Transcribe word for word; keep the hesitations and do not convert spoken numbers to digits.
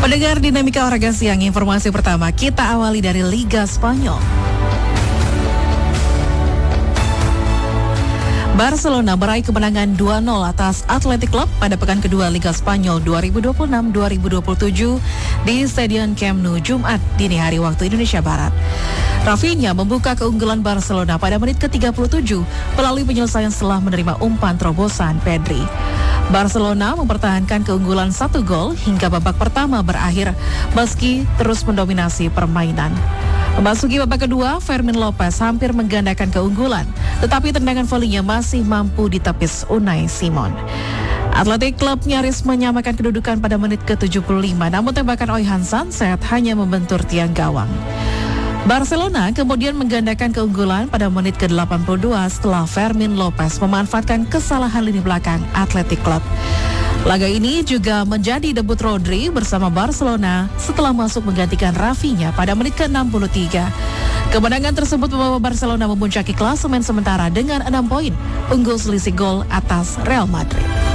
Pendengar Dinamika Olahraga Siang, informasi pertama kita awali dari Liga Spanyol. Barcelona meraih kemenangan dua nol atas Athletic Club pada pekan kedua Liga Spanyol dua ribu dua puluh enam dua ribu dua puluh tujuh di Stadion Camp Nou Jumat dini hari waktu Indonesia Barat. Rafinha membuka keunggulan Barcelona pada menit ke tiga puluh tujuh melalui penyelesaian setelah menerima umpan terobosan Pedri. Barcelona mempertahankan keunggulan satu gol hingga babak pertama berakhir meski terus mendominasi permainan. Memasuki babak kedua, Fermin Lopez hampir menggandakan keunggulan, tetapi tendangan volinya masih mampu ditepis Unai Simon. Athletic Club nyaris menyamakan kedudukan pada menit ke tujuh puluh lima, namun tembakan Oihan Sanset hanya membentur tiang gawang. Barcelona kemudian menggandakan keunggulan pada menit ke delapan puluh dua setelah Fermin Lopez memanfaatkan kesalahan lini belakang Athletic Club. Laga ini juga menjadi debut Rodri bersama Barcelona setelah masuk menggantikan Rafinha pada menit ke enam puluh tiga. Kemenangan tersebut membawa Barcelona memuncaki klasemen sementara dengan enam poin, unggul selisih gol atas Real Madrid.